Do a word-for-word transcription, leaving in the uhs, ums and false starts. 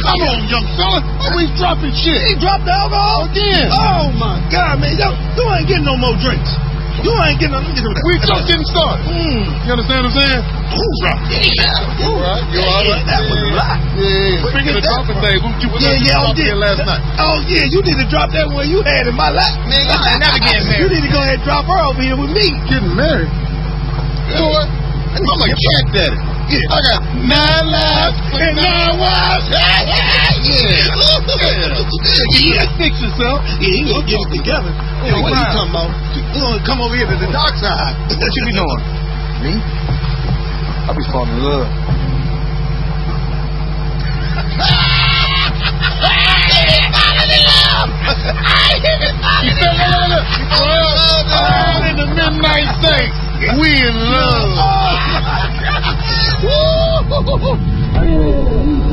Come on, young fella. Always dropping shit. He dropped the alcohol again. Oh my God, man! Yo, you ain't getting no more drinks. You ain't getting no. Get we just getting started. Mm. You understand what I'm saying? Ooh, drop. Yeah, you all right? You all right? That was a lot. Yeah. Speaking of dropping things, what you was yeah, yeah, dropping did. last night? Oh yeah, you need to drop that one you had in my lap. Man, y'all ain't never getting married. You need to go ahead and drop her over here with me. Getting married? Boy, I'm a cat daddy. Yeah. I got nine lives and nine wives. Yeah. Yeah. Fix yourself. Yeah, you gonna get it together. Yeah, what you you talking about? You gonna come over here to the dark side. What you be doing? Me? I be falling in love. You fell in love? Well, in the midnight saints, we in love. Oh, my God. Woo!